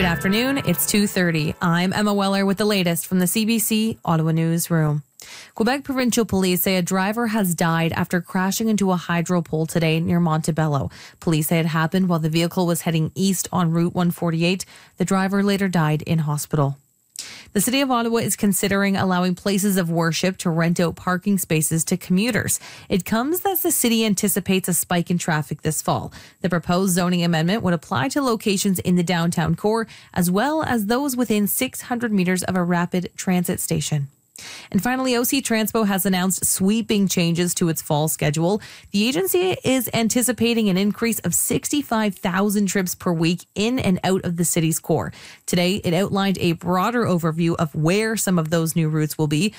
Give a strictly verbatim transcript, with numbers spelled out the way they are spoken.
afternoon. It's two thirty. I'm Emma Weller with the latest from the C B C Ottawa Newsroom. Quebec Provincial Police say a driver has died after crashing into a hydro pole today near Montebello. Police say it happened while the vehicle was heading east on Route one forty-eight. The driver later died in hospital. The City of Ottawa is considering allowing places of worship to rent out parking spaces to commuters. It comes as the city anticipates a spike in traffic this fall. The proposed zoning amendment would apply to locations in the downtown core, as well as those within six hundred meters of a rapid transit station. And finally, O C Transpo has announced sweeping changes to its fall schedule. The agency is anticipating an increase of sixty-five thousand trips per week in and out of the city's core. Today, it outlined a broader overview of where some of those new routes will be,